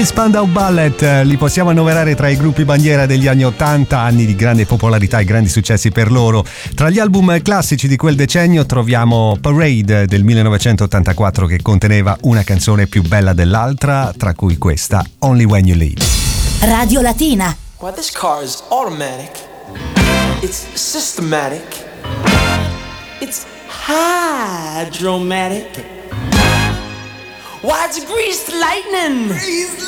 Spandau Ballet li possiamo annoverare tra i gruppi bandiera degli anni 80, anni di grande popolarità e grandi successi per loro. Tra gli album classici di quel decennio troviamo Parade del 1984, che conteneva una canzone più bella dell'altra, tra cui questa, Only When You Leave. Radio Latina. Well, this car is automatic. It's systematic. It's hydromatic. Why, it's greased lightning.